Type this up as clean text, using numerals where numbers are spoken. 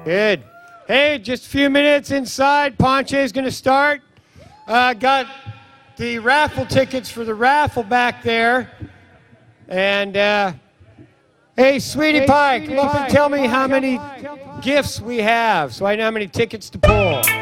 Good. Hey, just a few minutes inside. Ponche's going to start. Got the raffle tickets for the raffle back there. And, hey, Sweetie Pie, come up and tell me how many gifts we have so I know how many tickets to pull.